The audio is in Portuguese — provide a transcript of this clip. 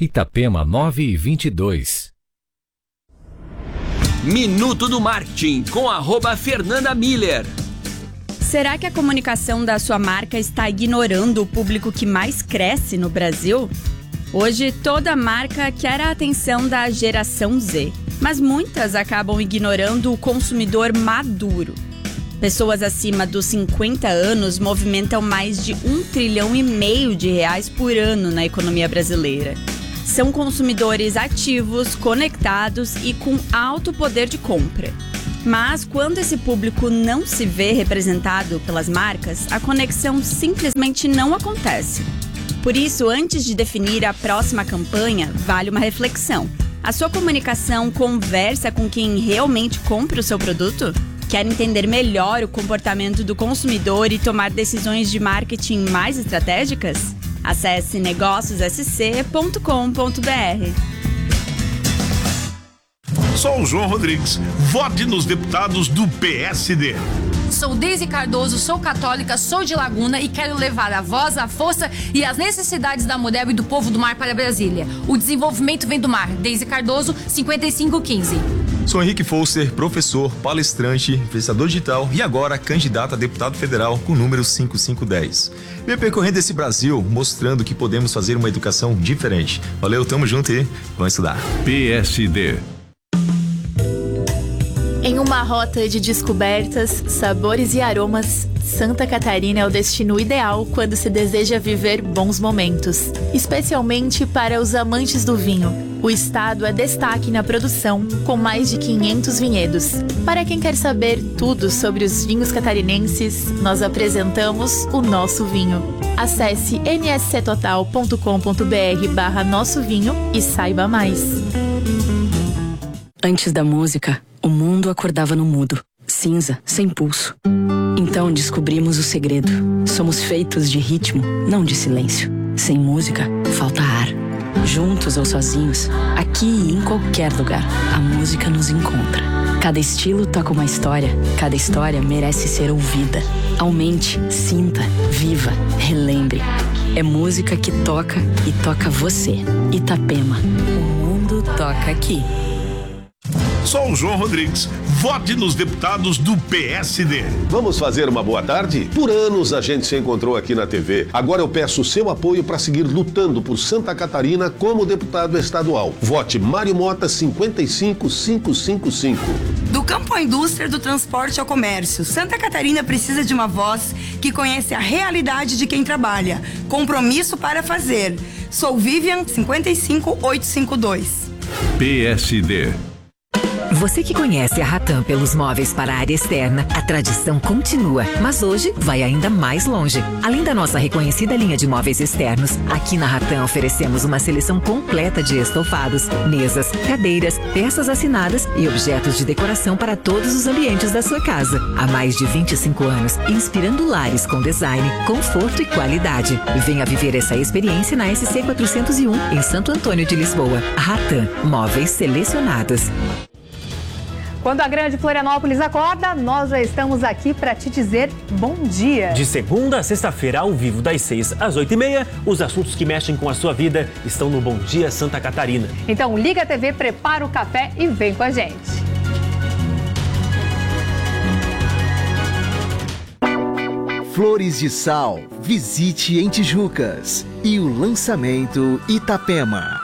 Itapema 9:22. Minuto do Marketing com @Fernanda Miller. Será que a comunicação da sua marca está ignorando o público que mais cresce no Brasil? Hoje, toda marca quer a atenção da geração Z, mas muitas acabam ignorando o consumidor maduro. Pessoas acima dos 50 anos movimentam mais de R$1,5 trilhão por ano na economia brasileira. São consumidores ativos, conectados e com alto poder de compra. Mas quando esse público não se vê representado pelas marcas, a conexão simplesmente não acontece. Por isso, antes de definir a próxima campanha, vale uma reflexão. A sua comunicação conversa com quem realmente compra o seu produto? Quer entender melhor o comportamento do consumidor e tomar decisões de marketing mais estratégicas? Acesse negóciossc.com.br. Sou o João Rodrigues. Vote nos deputados do PSD. Sou Deise Cardoso, sou católica, sou de Laguna e quero levar a voz, a força e as necessidades da mulher e do povo do mar para Brasília. O desenvolvimento vem do mar. Deise Cardoso, 5515. Sou Henrique Foster, professor, palestrante, influenciador digital e agora candidato a deputado federal com o número 5510. Venho percorrendo esse Brasil mostrando que podemos fazer uma educação diferente. Valeu, tamo junto e vamos estudar. PSD. Em uma rota de descobertas, sabores e aromas, Santa Catarina é o destino ideal quando se deseja viver bons momentos, especialmente para os amantes do vinho. O estado é destaque na produção, com mais de 500 vinhedos. Para quem quer saber tudo sobre os vinhos catarinenses, nós apresentamos o Nosso Vinho. Acesse nsctotal.com.br/nosso vinho e saiba mais. Antes da música, o mundo acordava no mudo, cinza, sem pulso. Então descobrimos o segredo. Somos feitos de ritmo, não de silêncio. Sem música, falta ar. Juntos ou sozinhos, aqui e em qualquer lugar, a música nos encontra. Cada estilo toca uma história, cada história merece ser ouvida. Aumente, sinta, viva, relembre. É música que toca e toca você. Itapema, o mundo toca aqui. Sou o João Rodrigues. Vote nos deputados do PSD. Vamos fazer uma boa tarde? Por anos a gente se encontrou aqui na TV. Agora eu peço o seu apoio para seguir lutando por Santa Catarina como deputado estadual. Vote Mário Mota 55555. Do campo à indústria, do transporte ao comércio, Santa Catarina precisa de uma voz que conhece a realidade de quem trabalha. Compromisso para fazer. Sou Vivian 55852. PSD. Você que conhece a Ratam pelos móveis para a área externa, a tradição continua, mas hoje vai ainda mais longe. Além da nossa reconhecida linha de móveis externos, aqui na Ratam oferecemos uma seleção completa de estofados, mesas, cadeiras, peças assinadas e objetos de decoração para todos os ambientes da sua casa. Há mais de 25 anos, inspirando lares com design, conforto e qualidade. Venha viver essa experiência na SC 401, em Santo Antônio de Lisboa. Ratam, móveis selecionados. Quando a grande Florianópolis acorda, nós já estamos aqui para te dizer bom dia. De segunda a sexta-feira, ao vivo, das 6 às 8h30, os assuntos que mexem com a sua vida estão no Bom Dia Santa Catarina. Então liga a TV, prepara o café e vem com a gente. Flores de Sal, visite em Tijucas. E o lançamento Itapema.